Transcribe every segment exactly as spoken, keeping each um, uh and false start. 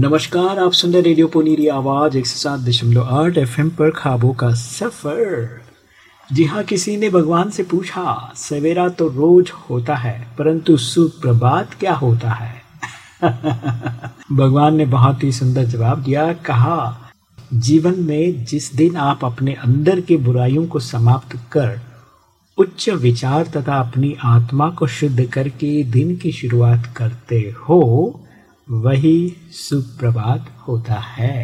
नमस्कार, आप सुन रहे रेडियो पुनीरी आवाज एक सौ सात दशमलव आठ एफ एम पर ख्वाबों का सफर। जी हाँ, किसी ने भगवान से पूछा सवेरा तो रोज होता है परंतु सुप्रभात क्या होता है। भगवान ने बहुत ही सुंदर जवाब दिया। कहा, जीवन में जिस दिन आप अपने अंदर की बुराइयों को समाप्त कर उच्च विचार तथा अपनी आत्मा को शुद्ध करके दिन की शुरुआत करते हो, वही सुप्रभात होता है।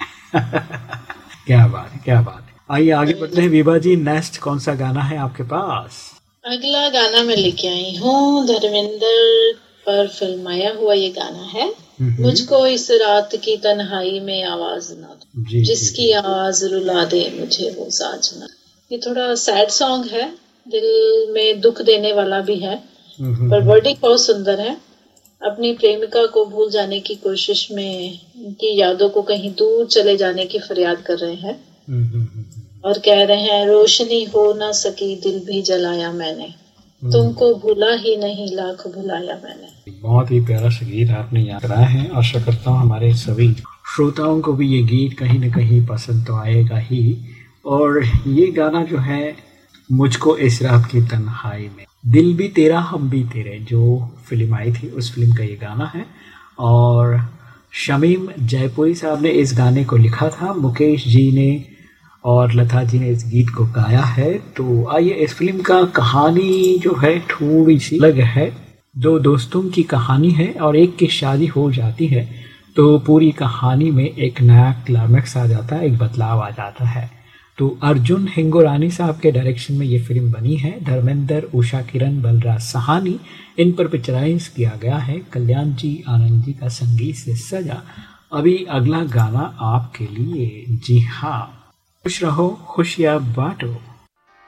क्या बात है, क्या बात है। आइए आगे बढ़ते हैं। विभा जी, नेक्स्ट कौन सा गाना है आपके पास? अगला गाना मैं लेके आई हूँ, धर्मेंद्र पर फिल्माया हुआ ये गाना है। मुझको इस रात की तन्हाई में आवाज ना दो, जिसकी आवाज रुला दे मुझे वो साजना। ये थोड़ा सैड सॉन्ग है, दिल में दुख देने वाला भी है, पर वर्डिंग बहुत सुंदर है। अपनी प्रेमिका को भूल जाने की कोशिश में उनकी यादों को कहीं दूर चले जाने की फरियाद कर रहे हैं और कह रहे हैं, रोशनी हो ना सकी दिल भी जलाया मैंने, तुमको भूला ही नहीं लाख भुलाया मैंने। बहुत ही प्यारा सा गीत आपने याद कराया है। आशा करता हूँ हमारे सभी श्रोताओं को भी ये गीत कहीं न कहीं पसंद तो आएगा ही। और ये गाना जो है, मुझको इस रात की तन्हाई में, दिल भी तेरा हम भी तेरे, जो फिल्म आई थी उस फिल्म का ये गाना है। और शमीम जयपुरी साहब ने इस गाने को लिखा था, मुकेश जी ने और लता जी ने इस गीत को गाया है। तो आइए, इस फिल्म का कहानी जो है थोड़ी सी अलग है। दो दोस्तों की कहानी है और एक की शादी हो जाती है, तो पूरी कहानी में एक नया क्लाइमैक्स आ जाता है, एक बदलाव आ जाता है। तो अर्जुन हिंगोरानी साहब के डायरेक्शन में ये फिल्म बनी है। धर्मेंद्र, उषा किरण, बलराज सहानी इन पर पिक्चराइज किया गया है। कल्याण जी, आनंद जी का संगीत से सजा। अभी अगला गाना आपके लिए। जी हाँ, खुश रहो खुशियाँ बांटो।